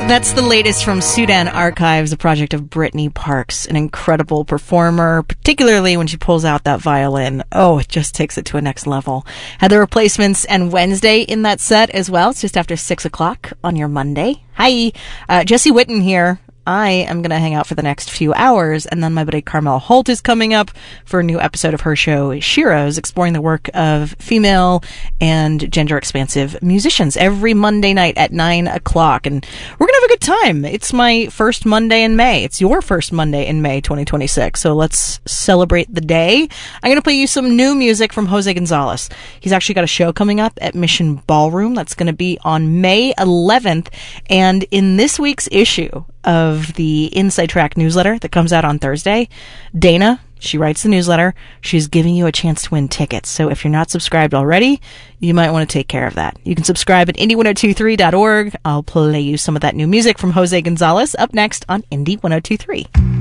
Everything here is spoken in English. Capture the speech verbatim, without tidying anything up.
That's the latest from Sudan Archives, a project of Brittany Parks, an incredible performer, particularly when she pulls out that violin. Oh, it just takes it to a next level. Had the Replacements and Wednesday in that set as well. It's just after six o'clock on your Monday. Hi, uh, Jesse Witten here. I am going to hang out for the next few hours, and then my buddy Carmel Holt is coming up for a new episode of her show, Sheroes, exploring the work of female and gender-expansive musicians every Monday night at nine o'clock. And we're going to have a good time. It's my first Monday in May. It's your first Monday in May twenty twenty-six, so let's celebrate the day. I'm going to play you some new music from Jose Gonzalez. He's actually got a show coming up at Mission Ballroom. That's going to be on May eleventh, and in this week's issue of the Inside Track newsletter that comes out on Thursday, Dana, she writes the newsletter. She's giving you a chance to win tickets. So if you're not subscribed already, you might want to take care of that. You can subscribe at indie ten twenty-three dot org. I'll play you some of that new music from Jose Gonzalez up next on Indie ten twenty-three.